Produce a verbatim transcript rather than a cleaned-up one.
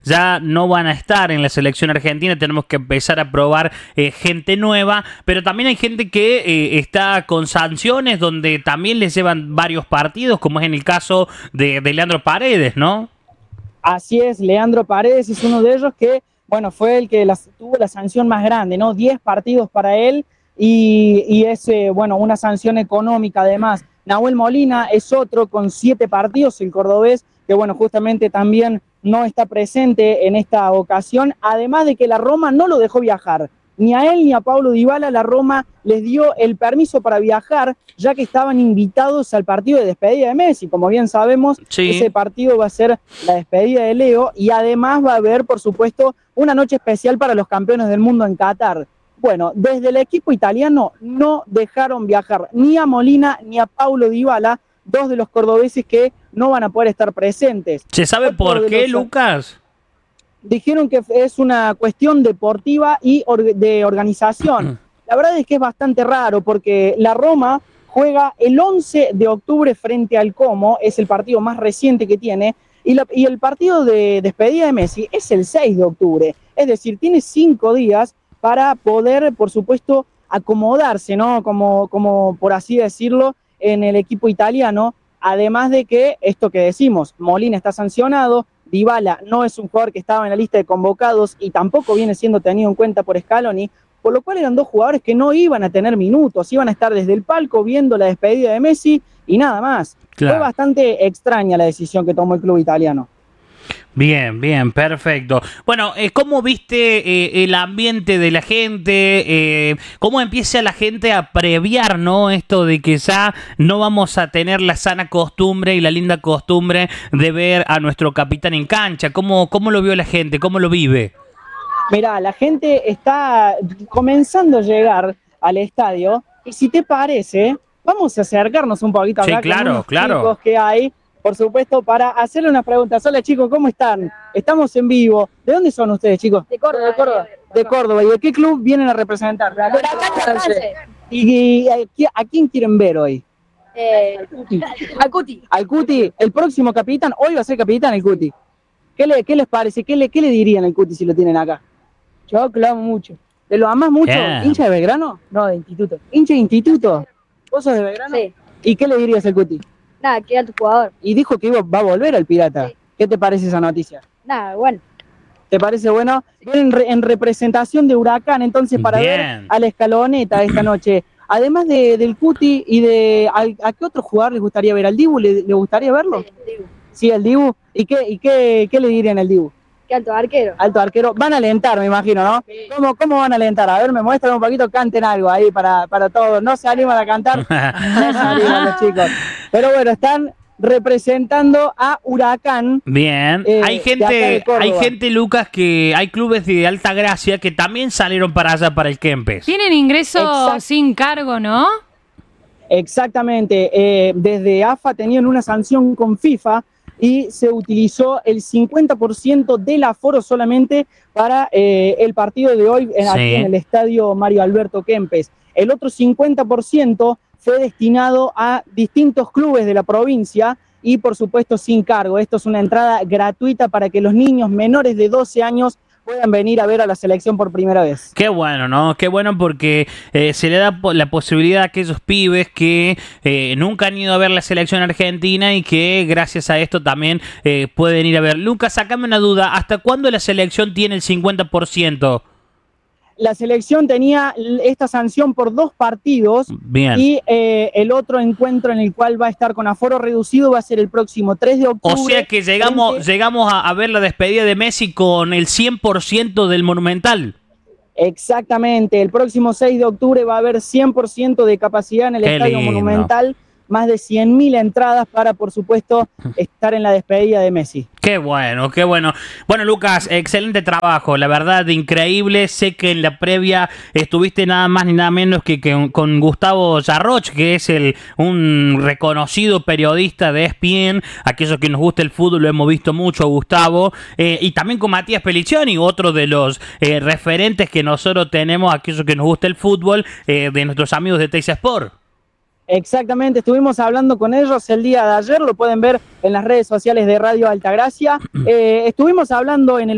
ya no van a estar en la selección argentina, tenemos que empezar a probar eh, gente nueva, pero también hay gente que eh, está con sanciones donde también les llevan varios partidos, como es en el caso de, de Leandro Paredes, ¿no? Así es, Leandro Paredes es uno de ellos que, bueno, fue el que las, tuvo la sanción más grande, ¿no? diez partidos para él y, y es, eh, bueno, una sanción económica además. Nahuel Molina es otro con siete partidos, el cordobés, que bueno, justamente también no está presente en esta ocasión, además de que la Roma no lo dejó viajar. Ni a él ni a Paulo Dybala la Roma les dio el permiso para viajar, ya que estaban invitados al partido de despedida de Messi. Como bien sabemos, sí. Ese partido va a ser la despedida de Leo y además va a haber, por supuesto, una noche especial para los campeones del mundo en Qatar. Bueno, desde el equipo italiano no dejaron viajar ni a Molina ni a Paulo Dybala, dos de los cordobeses que no van a poder estar presentes. ¿Se sabe Otro por qué, los... Lucas? Dijeron que es una cuestión deportiva y or de organización. La verdad es que es bastante raro porque la Roma juega el once de octubre frente al Como, es el partido más reciente que tiene, y, la, y el partido de despedida de Messi es el seis de octubre. Es decir, tiene cinco días para poder, por supuesto, acomodarse, ¿no? Como, como por así decirlo, en el equipo italiano. Además de que, esto que decimos, Molina está sancionado, Dybala no es un jugador que estaba en la lista de convocados y tampoco viene siendo tenido en cuenta por Scaloni, por lo cual eran dos jugadores que no iban a tener minutos, iban a estar desde el palco viendo la despedida de Messi y nada más. Claro. Fue bastante extraña la decisión que tomó el club italiano. Bien, bien, perfecto. Bueno, eh, ¿cómo viste eh, el ambiente de la gente? Eh, ¿Cómo empieza la gente a previar, ¿no? Esto de que ya no vamos a tener la sana costumbre y la linda costumbre de ver a nuestro capitán en cancha. ¿Cómo, cómo lo vio la gente? ¿Cómo lo vive? Mirá, la gente está comenzando a llegar al estadio y si te parece, vamos a acercarnos un poquito acá sí, claro, con unos claro. chicos que hay. Por supuesto, para hacerle unas preguntas. Hola chicos, ¿cómo están? Estamos en vivo. ¿De dónde son ustedes, chicos? De Córdoba. De Córdoba. De Córdoba. ¿Y de qué club vienen a representar? De Huracán Trance. ¿Y a, a quién quieren ver hoy? Eh, al Cuti. Al Cuti, el próximo capitán. Hoy va a ser capitán el Cuti. ¿Qué, le, qué les parece? ¿Qué le, ¿Qué le dirían al Cuti si lo tienen acá? Yo lo amo mucho. ¿Te lo amás mucho? Yeah. ¿Hincha de Belgrano? No, de instituto. ¿Hincha de instituto? ¿Vos sos de Belgrano? Sí. ¿Y qué le dirías al Cuti? Nada, que alto jugador. Y dijo que iba, va a volver al Pirata. Sí. ¿Qué te parece esa noticia? Nada, bueno. ¿Te parece bueno? Sí. En, re, en representación de Huracán, entonces, para Bien. ver a la Escaloneta esta noche. Además de, del Cuti y de... ¿a, ¿A qué otro jugador les gustaría ver? ¿Al Dibu? ¿Le, le gustaría verlo? Sí, el Dibu. Sí, el Dibu. ¿Y qué, y qué, qué le dirían al Dibu? Qué alto arquero. Alto arquero. Van a alentar, me imagino, ¿no? Sí. ¿Cómo, ¿Cómo van a alentar? A ver, me muestran un poquito, canten algo ahí para, para todos. No se animan a cantar, no se animan los chicos. Pero bueno, están representando a Huracán. Bien, eh, hay gente, hay gente, Lucas, que hay clubes de Alta Gracia que también salieron para allá, para el Kempes. Tienen ingreso Exact sin cargo, ¿no? Exactamente, eh, desde A F A tenían una sanción con FIFA y se utilizó el cincuenta por ciento del aforo solamente para eh, el partido de hoy en, sí. aquí en el estadio Mario Alberto Kempes. El otro cincuenta por ciento fue destinado a distintos clubes de la provincia y por supuesto sin cargo. Esto es una entrada gratuita para que los niños menores de doce años puedan venir a ver a la selección por primera vez. Qué bueno, ¿no? Qué bueno porque eh, se le da la posibilidad a aquellos pibes que eh, nunca han ido a ver la selección argentina y que gracias a esto también eh, pueden ir a ver. Lucas, sacame una duda, ¿hasta cuándo la selección tiene el cincuenta por ciento? La selección tenía esta sanción por dos partidos. Bien. Y eh, el otro encuentro en el cual va a estar con aforo reducido va a ser el próximo tres de octubre. O sea que llegamos, frente... llegamos a, a ver la despedida de Messi con el cien por ciento del Monumental. Exactamente, el próximo seis de octubre va a haber cien por ciento de capacidad en el Qué Estadio lindo. Monumental. Más de cien mil entradas para, por supuesto, estar en la despedida de Messi. Qué bueno, qué bueno. Bueno, Lucas, excelente trabajo, la verdad, increíble. Sé que en la previa estuviste nada más ni nada menos que, que con Gustavo Yarroch, que es el un reconocido periodista de E S P N. Aquellos que nos gusta el fútbol lo hemos visto mucho, Gustavo. Eh, y también con Matías Pelicioni, otro de los eh, referentes que nosotros tenemos, aquellos que nos gusta el fútbol, eh, de nuestros amigos de Teis Sport. Exactamente, estuvimos hablando con ellos el día de ayer, lo pueden ver en las redes sociales de Radio Altagracia. Eh, estuvimos hablando en el